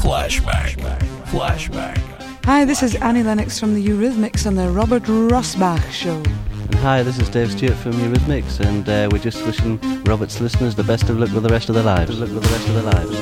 Flashback. Hi, this is Annie Lennox from the Eurythmics on the Robert Rosbach Show. And hi, this is Dave Stewart from Eurythmics, and we're just wishing Robert's listeners the best of luck with the rest of their lives.